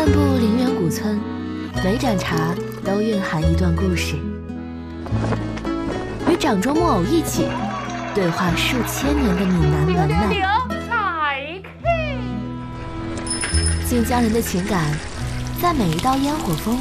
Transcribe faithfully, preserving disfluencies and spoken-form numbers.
漫步陵园古村，每盏茶都蕴含一段故事。与掌中木偶一起对话数千年的闽南文脉，晋江人的情感在每一道烟火风